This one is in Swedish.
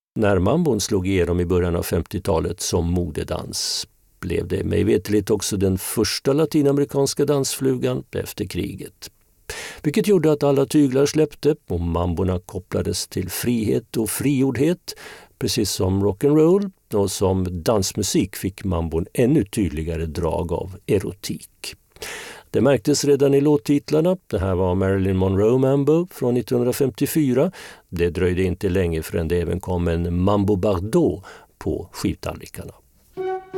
När mambon slog igenom i början av 50-talet som modedans blev det mig veterligt också den första latinamerikanska dansflugan efter kriget. Vilket gjorde att alla tyglar släppte och mamborna kopplades till frihet och frigjordhet, precis som rock'n'roll, och som dansmusik fick mambon ännu tydligare drag av erotik. Det märktes redan i låttitlarna. Det här var Marilyn Monroe Mambo från 1954. Det dröjde inte länge förrän det även kom en Mambo Bardot på skivtallrikarna.